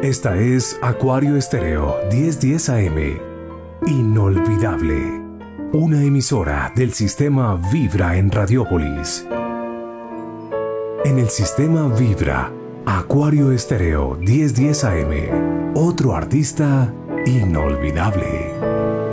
Esta es Acuario Estéreo 1010 AM. Inolvidable. Una emisora del sistema Vibra en Radiópolis. En el sistema Vibra, Acuario Estéreo 1010 AM. Otro artista inolvidable.